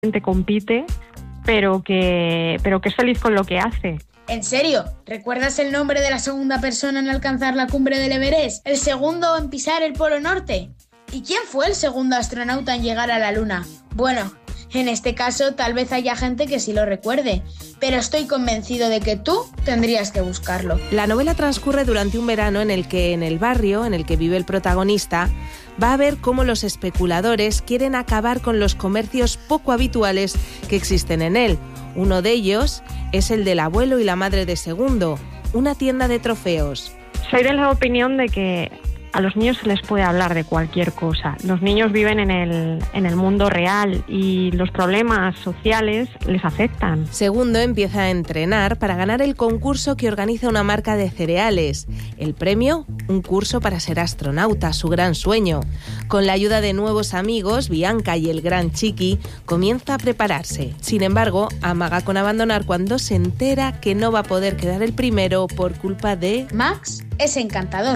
compite, pero que es feliz con lo que hace. ¿En serio? ¿Recuerdas el nombre de la segunda persona en alcanzar la cumbre del Everest? ¿El segundo en pisar el Polo Norte? ¿Y quién fue el segundo astronauta en llegar a la Luna? Bueno, en este caso tal vez haya gente que sí lo recuerde, pero estoy convencido de que tú tendrías que buscarlo. La novela transcurre durante un verano en el que en el barrio en el que vive el protagonista va a ver cómo los especuladores quieren acabar con los comercios poco habituales que existen en él. Uno de ellos es el del abuelo y la madre de Segundo, una tienda de trofeos. Soy de la opinión de que a los niños se les puede hablar de cualquier cosa. Los niños viven en el mundo real y los problemas sociales les afectan. Segundo empieza a entrenar para ganar el concurso que organiza una marca de cereales. El premio, un curso para ser astronauta, su gran sueño. Con la ayuda de nuevos amigos, Bianca y el gran Chiqui, comienza a prepararse. Sin embargo, amaga con abandonar cuando se entera que no va a poder quedar el primero por culpa de... Max es encantador.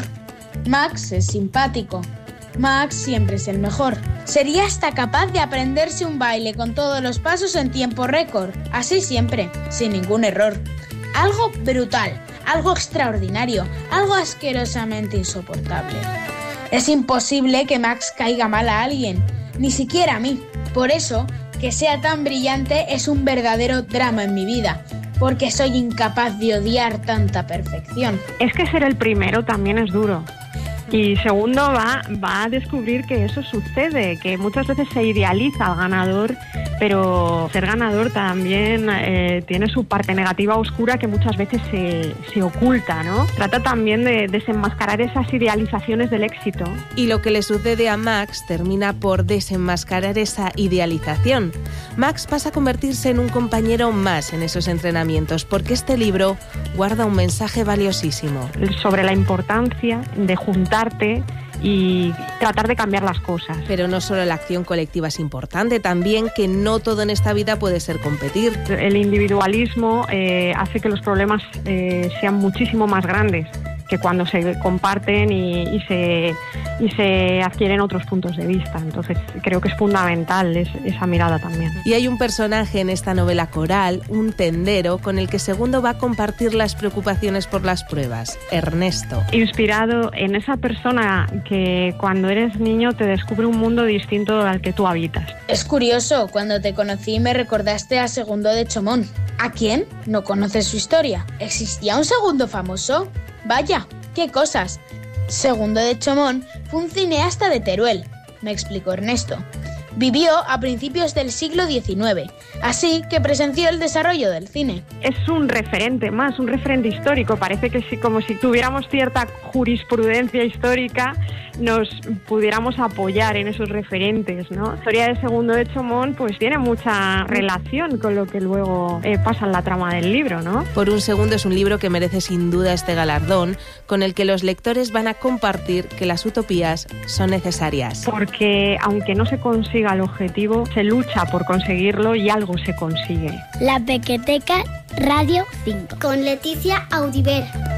Max es simpático. Max siempre es el mejor. Sería hasta capaz de aprenderse un baile con todos los pasos en tiempo récord. Así siempre, sin ningún error. Algo brutal, algo extraordinario, algo asquerosamente insoportable. Es imposible que Max caiga mal a alguien, ni siquiera a mí. Por eso, que sea tan brillante es un verdadero drama en mi vida, porque soy incapaz de odiar tanta perfección. Es que ser el primero también es duro. Y Segundo va a descubrir que eso sucede, que muchas veces se idealiza al ganador, pero ser ganador también tiene su parte negativa oscura que muchas veces se oculta, ¿no? Trata también de desenmascarar esas idealizaciones del éxito. Y lo que le sucede a Max termina por desenmascarar esa idealización. Max pasa a convertirse en un compañero más en esos entrenamientos, porque este libro guarda un mensaje valiosísimo. Sobre la importancia de juntarte y tratar de cambiar las cosas. Pero no solo la acción colectiva es importante, también que no todo en esta vida puede ser competir. El individualismo hace que los problemas sean muchísimo más grandes que cuando se comparten y se adquieren otros puntos de vista. Entonces creo que es fundamental esa mirada también. Y hay un personaje en esta novela coral, un tendero, con el que Segundo va a compartir las preocupaciones por las pruebas, Ernesto. Inspirado en esa persona que cuando eres niño te descubre un mundo distinto al que tú habitas. Es curioso, cuando te conocí me recordaste a Segundo de Chomón. ¿A quién? ¿No conoces su historia? ¿Existía un Segundo famoso? Vaya, qué cosas. Segundo de Chomón fue un cineasta de Teruel, me explicó Ernesto. Vivió a principios del siglo XIX, así que presenció el desarrollo del cine. Es un referente más, un referente histórico. Parece que sí, como si tuviéramos cierta jurisprudencia histórica, nos pudiéramos apoyar en esos referentes, ¿no? La historia de Segundo de Chomón pues tiene mucha relación con lo que luego pasa en la trama del libro, ¿no? Por un segundo es un libro que merece sin duda este galardón, con el que los lectores van a compartir que las utopías son necesarias. Porque aunque no se consiga el objetivo, se lucha por conseguirlo y algo se consigue. La Pequeteca Radio 5 con Leticia Audiver.